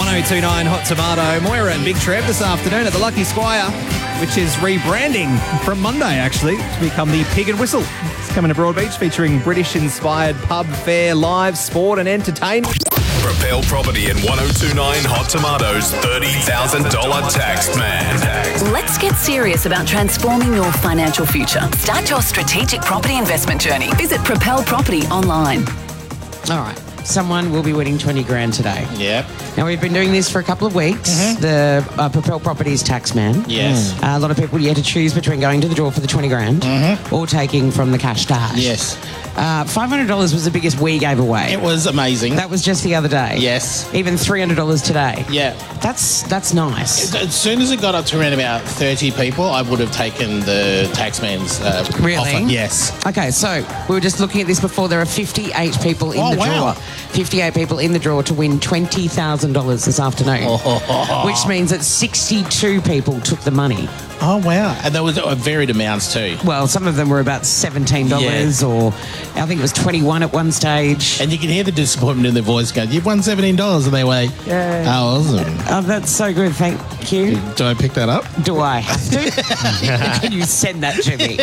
1029 Hot Tomato. Moira and Big Trev this afternoon at the Lucky Squire, which is rebranding from Monday, actually, to become the Pig and Whistle. It's coming to Broadbeach, featuring British-inspired pub, fare, live, sport and entertainment. Propel Property and 1029 Hot Tomatoes $30,000 tax man. Let's get serious about transforming your financial future. Start your strategic property investment journey. Visit Propel Property online. All right. Someone will be winning 20 grand today. Yep. Now, we've been doing this for a couple of weeks. The Propel Properties Taxman. Yes. A lot of people, you had to choose between going to the draw for the 20 grand or taking from the cash stash. Yes. $500 was the biggest we gave away. It was amazing. That was just the other day. Yes. Even $300 today. Yeah. That's nice. As soon as it got up to around about 30 people, I would have taken the taxman's Really? offer. Yes. Okay, so we were just looking at this before. There are 58 people in the wow. draw. 58 people in the draw to win $20,000 this afternoon, which means that 62 people took the money. Oh, wow. And there was varied amounts too. Well, some of them were about $17 or I think it was 21 at one stage. And you can hear the disappointment in their voice going, you've won $17. And they went, Yeah. oh, awesome. Oh, that's so good. Thank you. Do I pick that up? Do I have to? Can you send that to me?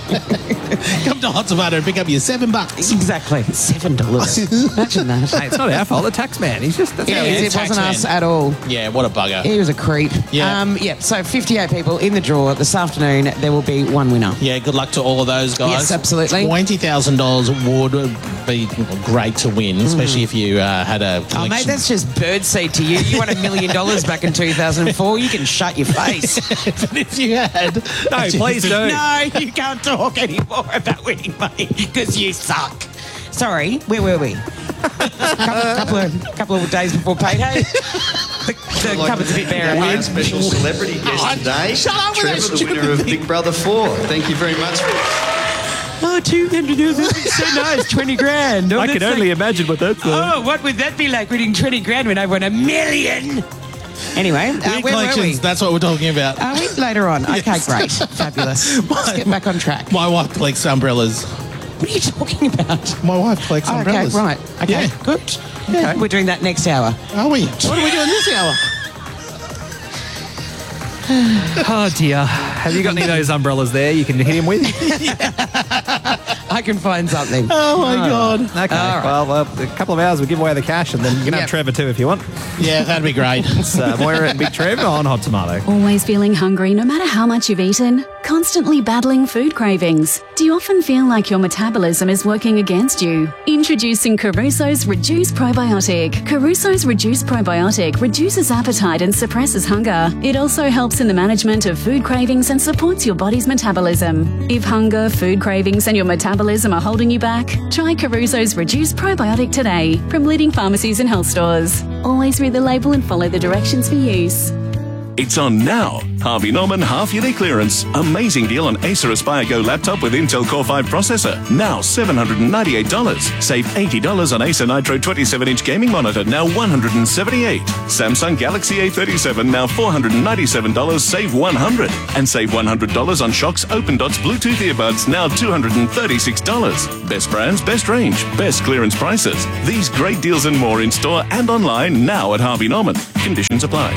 Come to Hot Tomato and pick up your $7. Exactly. $7. Imagine that. Hey, it's not our fault, the tax man. He's just... That's It how he is. is. It wasn't Taxman. us at all. Yeah, what a bugger. He was a creep. Yeah. So 58 people in the draw. This afternoon, there will be one winner. Yeah, good luck to all of those guys. Yes, absolutely. $20,000 would be great to win, especially if you had a collection. Oh, mate, that's just birdseed to you. You won $1 million back in 2004. You can shut your face. But if you had... No, please do. No, you can't talk anymore about winning money because you suck. Sorry, where were we? couple of days before payday. The cupboard's a bit bare. We had special celebrity guest today. Shut up with Trevor, that the winner of Big Brother 4. Thank you very much. Oh, $200. That's so nice. 20 grand. Oh, I can that's only like- imagine what that's like. Oh, what would that be like winning 20 grand when I won $1 million? Anyway, Weird where were we? collections, that's what we're talking about. Are we later on? Okay, great. Fabulous. Let's get back on track. My wife collects umbrellas. What are you talking about? My wife collects Oh, okay, umbrellas. right. Okay, Yeah. good. Yeah. Okay, we're doing that next hour. Are we? What are we doing this hour? Oh, dear. Have you got any of those umbrellas there you can hit him with? I can find something. Oh, my God. Okay, All right. well, a couple of hours we'll give away the cash and then you can have Yep. Trevor too if you want. Yeah, that'd be great. It's Moira and Big Trev on Hot Tomato. Always feeling hungry no matter how much you've eaten? Constantly battling food cravings? Do you often feel like your metabolism is working against you? Introducing Caruso's Reduce Probiotic. Caruso's Reduce Probiotic reduces appetite and suppresses hunger. It also helps in the management of food cravings and supports your body's metabolism. If hunger, food cravings and your metabolism are holding you back, try Caruso's Reduce Probiotic today from leading pharmacies and health stores. Always read the label and follow the directions for use. It's on now. Harvey Norman half-yearly clearance. Amazing deal on Acer Aspire Go laptop with Intel Core 5 processor. Now $798. Save $80 on Acer Nitro 27-inch gaming monitor. Now $178. Samsung Galaxy A37. Now $497. Save $100. And save $100 on Shox Open Dots Bluetooth earbuds. Now $236. Best brands, best range, best clearance prices. These great deals and more in store and online now at Harvey Norman. Conditions apply.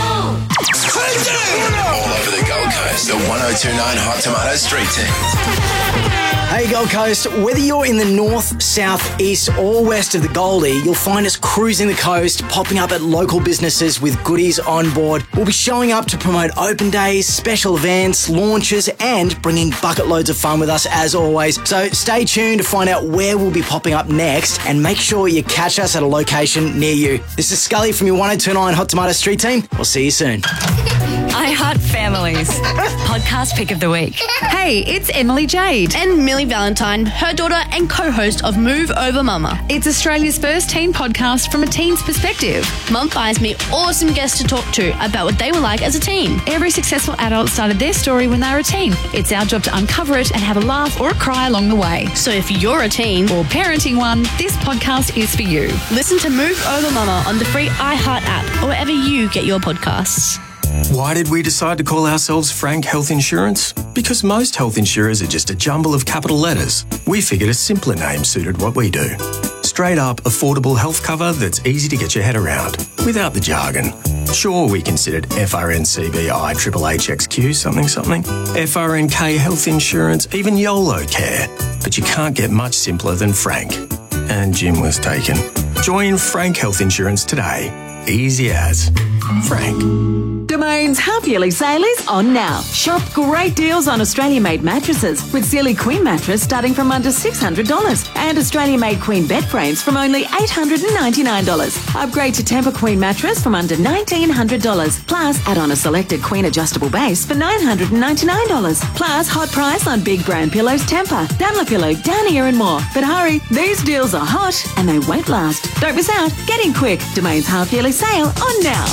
All over the Gold Coast, the 1029 Hot Tomato Street Team. Hey Gold Coast, whether you're in the north, south, east or west of the Goldie, you'll find us cruising the coast, popping up at local businesses with goodies on board. We'll be showing up to promote open days, special events, launches and bringing bucket loads of fun with us as always. So stay tuned to find out where we'll be popping up next and make sure you catch us at a location near you. This is Scully from your 1029 Hot Tomato Street Team. We'll see you soon. I Heart Families. Podcast pick of the week. Hey, it's Emily Jade. And Millie Valentine, her daughter and co-host of Move Over Mama. It's Australia's first teen podcast from a teen's perspective. Mum finds me awesome guests to talk to about what they were like as a teen. Every successful adult started their story when they were a teen. It's our job to uncover it and have a laugh or a cry along the way. So if you're a teen or parenting one, this podcast is for you. Listen to Move Over Mama on the free iHeart app or wherever you get your podcasts. Why did we decide to call ourselves Frank Health Insurance? Because most health insurers are just a jumble of capital letters. We figured a simpler name suited what we do. straight up, affordable health cover that's easy to get your head around, without the jargon. Sure, we considered FRNCBI HHHXQ something, FRNK health insurance, even YOLO care. But you can't get much simpler than Frank. And Jim was taken. Join Frank Health Insurance today. Easy as Frank. Domain's half-yearly sale is on now. Shop great deals on Australia-made mattresses with Sealy Queen mattress starting from under $600 and Australia-made Queen bed frames from only $899. Upgrade to Tempur Queen mattress from under $1,900. Plus, add on a selected Queen adjustable base for $999. Plus, hot price on big brand pillows Tempur, Dunlopillow, Downier and more. But hurry, these deals are hot and they won't last. Don't miss out. Get in quick. Domain's half-yearly sale on now.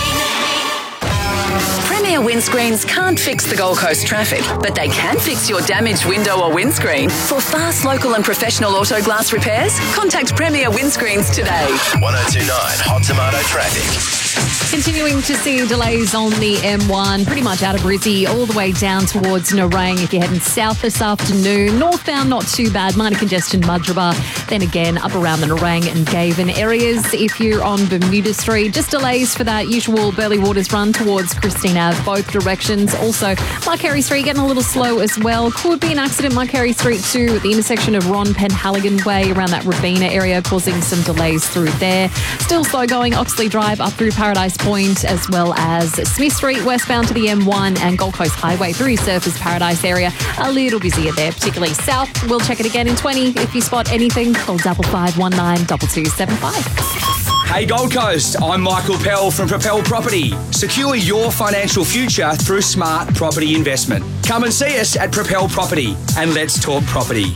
Premier Windscreens can't fix the Gold Coast traffic, but they can fix your damaged window or windscreen. For fast, local and professional auto glass repairs, contact Premier Windscreens today. 1029 Hot Tomato traffic. Continuing to see delays on the M1, pretty much out of Brizzy, all the way down towards Nerang. If you're heading south this afternoon, northbound not too bad, minor congestion Mudgeeraba. Then again, up around the Nerang and Gaven areas. If you're on Bermuda Street, just delays for that usual Burleigh Waters run towards Christine Ave, both directions. Also, Marcary Street getting a little slow as well. Could be an accident, Marcary Street too, at the intersection of Ron Penhaligon Way around that Rabina area, causing some delays through there. Still slow going, Oxley Drive up through Paradise Point, as well as Smith Street westbound to the M1 and Gold Coast Highway through Surfers Paradise area. A little busier there, particularly south. We'll check it again in 20. If you spot anything, call 5519 2275. Hey Gold Coast, I'm Michael Pell from Propel Property. Secure your financial future through smart property investment. Come and see us at Propel Property and let's talk property.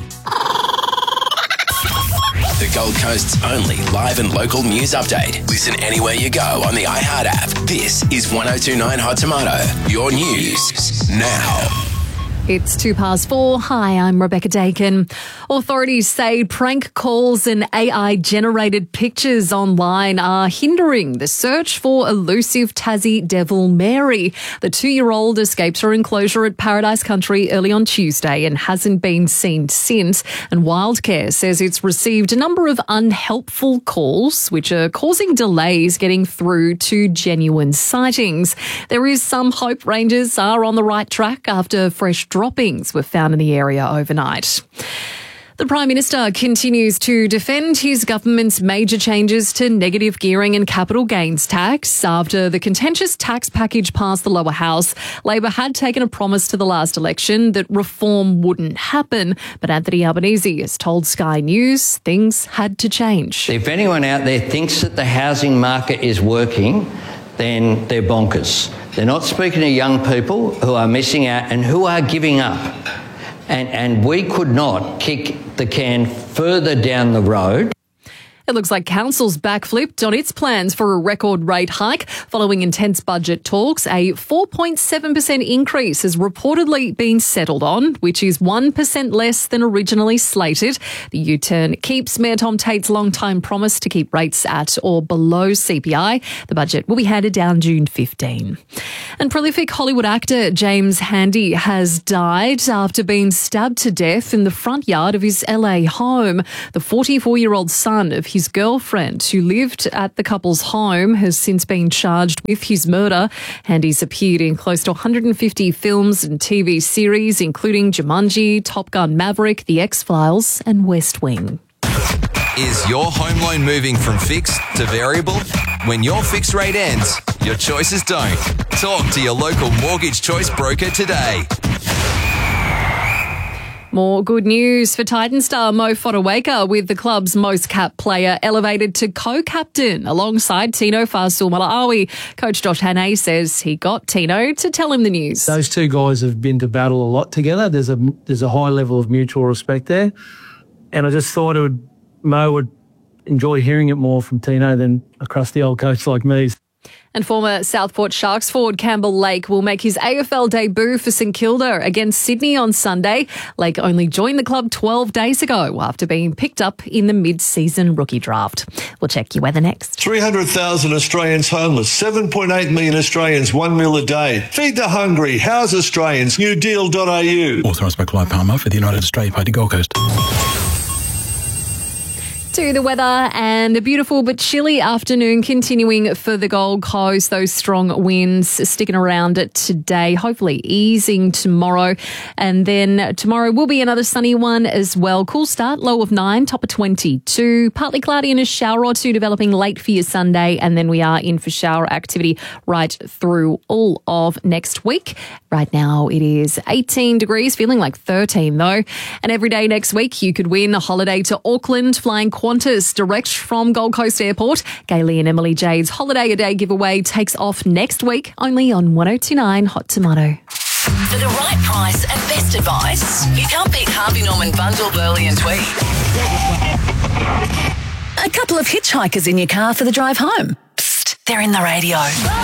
The Gold Coast's only live and local news update. Listen anywhere you go on the iHeart app. This is 1029 Hot Tomato. Your news now. It's 4:02. Hi, I'm Rebecca Dakin. Authorities say prank calls and AI-generated pictures online are hindering the search for elusive Tassie Devil Mary. The 2-year-old escaped her enclosure at Paradise Country early on Tuesday and hasn't been seen since. And Wildcare says it's received a number of unhelpful calls, which are causing delays getting through to genuine sightings. There is some hope rangers are on the right track after fresh droppings were found in the area overnight. The Prime Minister continues to defend his government's major changes to negative gearing and capital gains tax. After the contentious tax package passed the lower house, Labor had taken a promise to the last election that reform wouldn't happen. But Anthony Albanese has told Sky News things had to change. If anyone out there thinks that the housing market is working, then they're bonkers. They're not speaking to young people who are missing out and who are giving up. And we could not kick the can further down the road. It looks like Council's backflipped on its plans for a record rate hike following intense budget talks. A 4.7% increase has reportedly been settled on, which is 1% less than originally slated. The U-turn keeps Mayor Tom Tate's long-time promise to keep rates at or below CPI. The budget will be handed down June 15. And prolific Hollywood actor James Handy has died after being stabbed to death in the front yard of his LA home. The 44-year-old son of his girlfriend, who lived at the couple's home, has since been charged with his murder. Handy's appeared in close to 150 films and TV series, including Jumanji, Top Gun Maverick, The X-Files and West Wing. Is your home loan moving from fixed to variable? When your fixed rate ends, your choices don't. Talk to your local Mortgage Choice broker today. More good news for Titan star Mo Fotuaika, with the club's most capped player elevated to co-captain alongside Tino Fa'asuamaleaui. Coach Josh Hannay says he got Tino to tell him the news. Those two guys have been to battle a lot together. There's a high level of mutual respect there. And I just thought Mo would enjoy hearing it more from Tino than a crusty old coach like me. And former Southport Sharks forward Campbell Lake will make his AFL debut for St Kilda against Sydney on Sunday. Lake only joined the club 12 days ago after being picked up in the mid-season rookie draft. We'll check your weather next. 300,000 Australians homeless, 7.8 million Australians, 1 meal a day. Feed the hungry, house Australians, newdeal.au. Authorised by Clive Palmer for the United Australia Party Gold Coast. To the weather, and a beautiful but chilly afternoon continuing for the Gold Coast. Those strong winds sticking around today, hopefully easing tomorrow. And then tomorrow will be another sunny one as well. Cool start, low of 9, top of 22. Partly cloudy and a shower or two developing late for your Sunday. And then we are in for shower activity right through all of next week. Right now it is 18 degrees, feeling like 13 though. And every day next week you could win a holiday to Auckland flying Qantas direct from Gold Coast Airport. Gailey and Emily Jade's Holiday a Day giveaway takes off next week, only on 102.9 Hot Tomato. For the right price and best advice, you can't beat Harvey Norman Bundle, Burley and Tweed. A couple of hitchhikers in your car for the drive home. Psst, they're in the radio.